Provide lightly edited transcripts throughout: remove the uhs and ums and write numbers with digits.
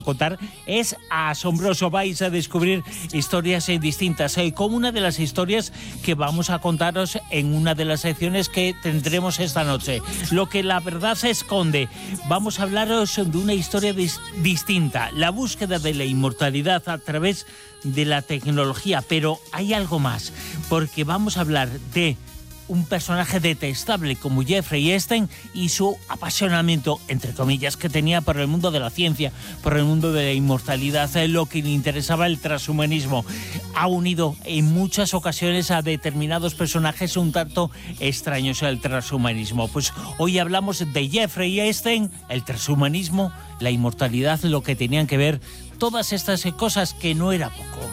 contar es asombroso. Vais a descubrir historias distintas, como una de las historias que vamos a contaros en una de las secciones que tendremos esta noche. Lo que la verdad se esconde. Vamos a hablaros de una historia distinta, la búsqueda de la inmortalidad a través de la tecnología, pero hay algo más, porque vamos a hablar de un personaje detestable como Jeffrey Epstein y su apasionamiento, entre comillas, que tenía por el mundo de la ciencia, por el mundo de la inmortalidad, lo que le interesaba el transhumanismo. Ha unido en muchas ocasiones a determinados personajes un tanto extraños al transhumanismo. Pues hoy hablamos de Jeffrey Epstein, el transhumanismo, la inmortalidad, lo que tenían que ver todas estas cosas, que no era poco.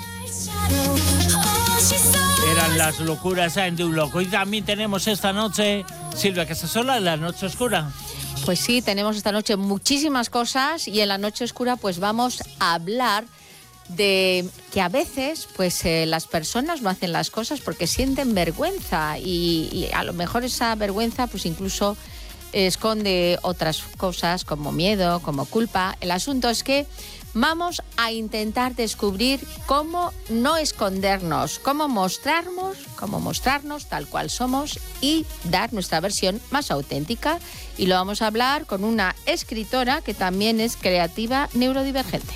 Eran las locuras de un loco. Y también tenemos esta noche, Silvia Casasola, La Noche Oscura. Pues sí, tenemos esta noche muchísimas cosas y en La Noche Oscura pues vamos a hablar de que a veces pues las personas no hacen las cosas porque sienten vergüenza y a lo mejor esa vergüenza pues incluso esconde otras cosas como miedo, como culpa. El asunto es que vamos a intentar descubrir cómo no escondernos, cómo mostrarnos tal cual somos y dar nuestra versión más auténtica. Y lo vamos a hablar con una escritora que también es creativa neurodivergente.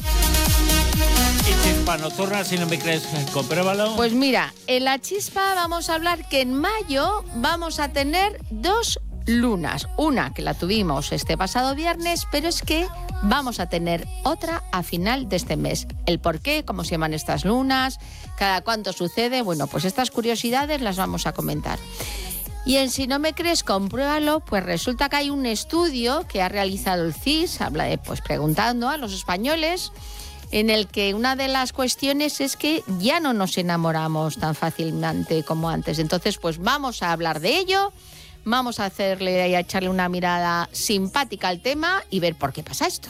Y Chispa Nocturna, si no me crees, compruébalo. Pues mira, en La Chispa vamos a hablar que en mayo vamos a tener 2 lunas. Una que la tuvimos este pasado viernes, pero es que vamos a tener otra a final de este mes. El por qué, cómo se llaman estas lunas, cada cuánto sucede, bueno, pues estas curiosidades las vamos a comentar. Y en Si no me crees, compruébalo, pues resulta que hay un estudio que ha realizado el CSIS, pues preguntando a los españoles, en el que una de las cuestiones es que ya no nos enamoramos tan fácilmente como antes. Entonces, pues vamos a hablar de ello. Vamos a echarle una mirada simpática al tema y ver por qué pasa esto.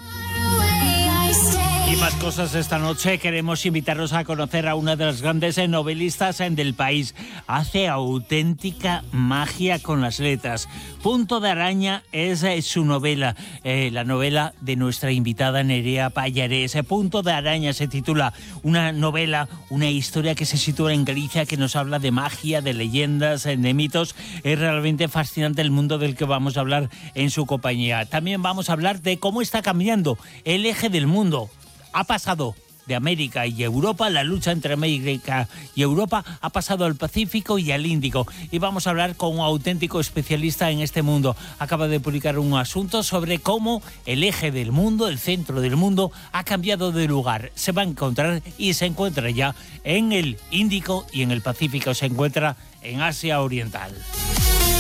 Y más cosas esta noche. Queremos invitaros a conocer a una de las grandes novelistas del país. Hace auténtica magia con las letras. Punto de Araña es su novela, la novela de nuestra invitada Nerea Pallarés. Punto de Araña se titula, una novela, una historia que se sitúa en Galicia, que nos habla de magia, de leyendas, de mitos. Es realmente fascinante el mundo del que vamos a hablar en su compañía. También vamos a hablar de cómo está cambiando el eje del mundo. Ha pasado de América y Europa, la lucha entre América y Europa ha pasado al Pacífico y al Índico. Y vamos a hablar con un auténtico especialista en este mundo. Acaba de publicar un asunto sobre cómo el eje del mundo, el centro del mundo, ha cambiado de lugar. Se va a encontrar y se encuentra ya en el Índico y en el Pacífico. Se encuentra en Asia Oriental.